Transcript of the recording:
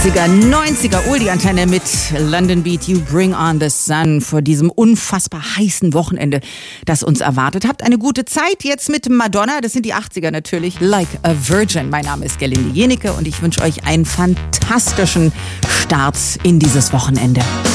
90er Oldie-Antenne mit London Beat, You Bring on the Sun vor diesem unfassbar heißen Wochenende, das uns erwartet. Habt eine gute Zeit jetzt mit Madonna, das sind die 80er natürlich, Like a Virgin. Mein Name ist Gerlinde Jenecke und ich wünsche euch einen fantastischen Start in dieses Wochenende.